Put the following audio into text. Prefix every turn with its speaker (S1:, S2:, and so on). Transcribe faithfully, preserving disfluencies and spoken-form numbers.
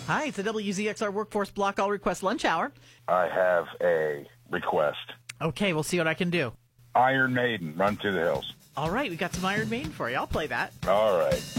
S1: Hi, it's the W Z X R Workforce Block All Request Lunch Hour.
S2: I have a request.
S1: Okay, we'll see what I can do.
S2: Iron Maiden, Run to the Hills.
S1: All right, we got some Iron Maiden for you. I'll play that.
S2: All right.